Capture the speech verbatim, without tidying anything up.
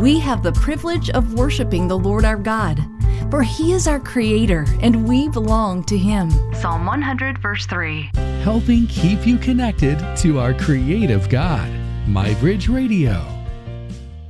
we have the privilege of worshiping the Lord our God, for He is our Creator and we belong to Him. Psalm one hundred, verse three. Helping keep you connected to our creative God. MyBridge Radio.